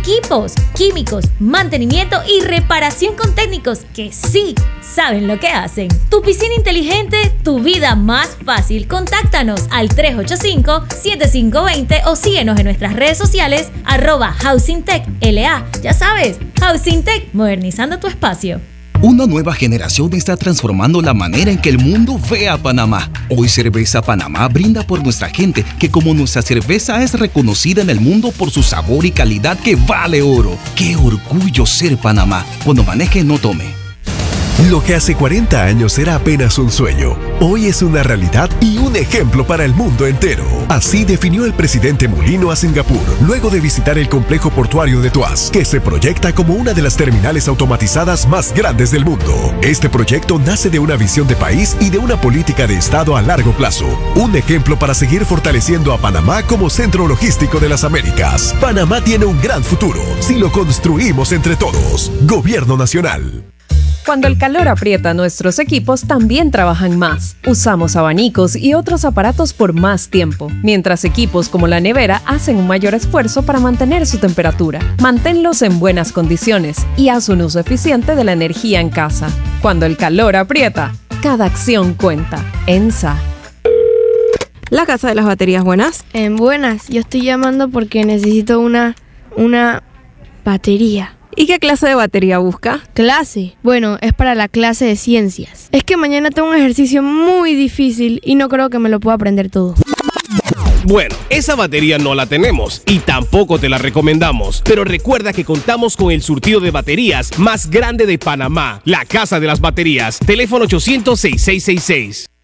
equipos, químicos, mantenimiento y reparación con técnicos que sí saben lo que hacen. Tu piscina inteligente, tu vida más fácil. Contáctanos al 385-7520 o síguenos en nuestras redes sociales @HousingTechLA. Ya sabes, Housing Tech, modernizando tu espacio. Una nueva generación está transformando la manera en que el mundo ve a Panamá. Hoy Cerveza Panamá brinda por nuestra gente, que como nuestra cerveza es reconocida en el mundo por su sabor y calidad que vale oro. ¡Qué orgullo ser Panamá! Cuando maneje, no tome. Lo que hace 40 años era apenas un sueño, hoy es una realidad y un ejemplo para el mundo entero. Así definió el presidente Mulino a Singapur, luego de visitar el complejo portuario de Tuas, que se proyecta como una de las terminales automatizadas más grandes del mundo. Este proyecto nace de una visión de país y de una política de Estado a largo plazo. Un ejemplo para seguir fortaleciendo a Panamá como centro logístico de las Américas. Panamá tiene un gran futuro si lo construimos entre todos. Gobierno Nacional. Cuando el calor aprieta, nuestros equipos también trabajan más. Usamos abanicos y otros aparatos por más tiempo, mientras equipos como la nevera hacen un mayor esfuerzo para mantener su temperatura. Manténlos en buenas condiciones y haz un uso eficiente de la energía en casa. Cuando el calor aprieta, cada acción cuenta. ENSA. La Casa de las Baterías, buenas. Buenas, yo estoy llamando porque necesito una batería. ¿Y qué clase de batería busca? ¿Clase? Bueno, es para la clase de ciencias. Es que mañana tengo un ejercicio muy difícil y no creo que me lo pueda aprender todo. Bueno, esa batería no la tenemos y tampoco te la recomendamos. Pero recuerda que contamos con el surtido de baterías más grande de Panamá. La Casa de las Baterías. Teléfono 800-6666.